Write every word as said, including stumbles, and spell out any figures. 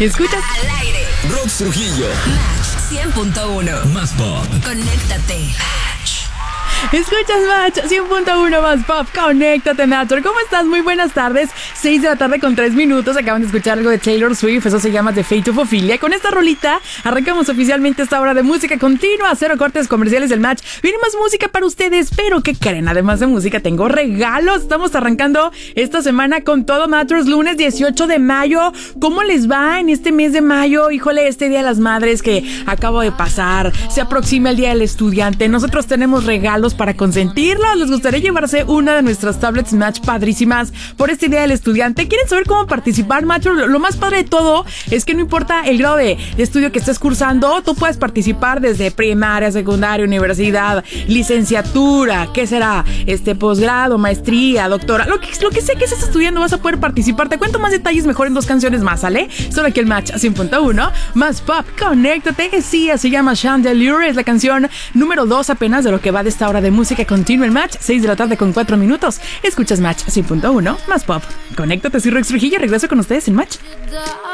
Escuchas al aire. Rox Trujillo. Match cien punto uno. Más pop. Conéctate. Escuchas Match cien punto uno más pop. Conéctate, Nature. ¿Cómo estás? Muy buenas tardes. seis de la tarde con tres minutos. Acaban de escuchar algo de Taylor Swift. Eso se llama The Fate of Ophelia. Con esta rolita arrancamos oficialmente esta hora de música continua. Cero cortes comerciales del Match. Viene más música para ustedes. Pero ¿qué creen? Además de música, tengo regalos. Estamos arrancando esta semana con todo Matters. Lunes dieciocho de mayo. ¿Cómo les va en este mes de mayo? Híjole, este Día de las Madres que acabo de pasar. Se aproxima el Día del Estudiante. Nosotros tenemos regalos para consentirlos. ¿Les gustaría llevarse una de nuestras tablets Match padrísimas por este Día del Estudiante? ¿Quieren saber cómo participar, Macho? Lo, lo más padre de todo es que no importa el grado de, de estudio que estés cursando, tú puedes participar desde primaria, secundaria, universidad, licenciatura, ¿qué será? Este, posgrado, maestría, doctora, lo que, lo que sea que estés estudiando, vas a poder participar. Te cuento más detalles mejor en dos canciones más, ¿sale? Solo aquí el Match cien punto uno, más pop, conéctate. Sí, se llama Chandelier, es la canción número dos apenas de lo que va de esta hora de música continua el Match, seis de la tarde con cuatro minutos. Escuchas Match cien punto uno, más pop. Conéctate, soy Rox Trujillo, regreso con ustedes en Match.